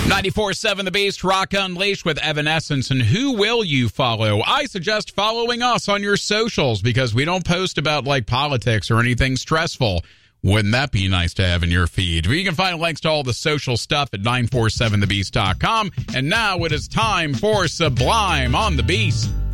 94.7 The Beast, Rock Unleashed with Evanescence. And who will you follow? I suggest following us on your socials because we don't post about like politics or anything stressful. Wouldn't that be nice to have in your feed? You can find links to all the social stuff at 947thebeast.com. And now it is time for Sublime on The Beast.